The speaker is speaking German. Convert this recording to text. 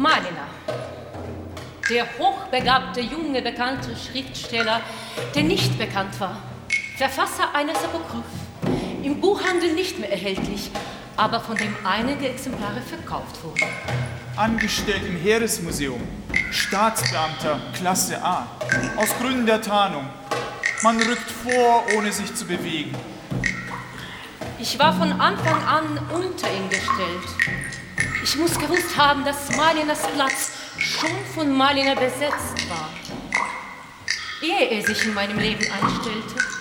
Malina. Der hochbegabte, junge, bekannte Schriftsteller, der nicht bekannt war. Verfasser eines Apokryph. Im Buchhandel nicht mehr erhältlich, aber von dem einige Exemplare verkauft wurden. Angestellt im Heeresmuseum. Staatsbeamter, Klasse A. Aus Gründen der Tarnung. Man rückt vor, ohne sich zu bewegen. Ich war von Anfang an unter ihn gestellt. Ich muss gewusst haben, dass Malinas Platz schon von Malina besetzt war, ehe er sich in meinem Leben einstellte.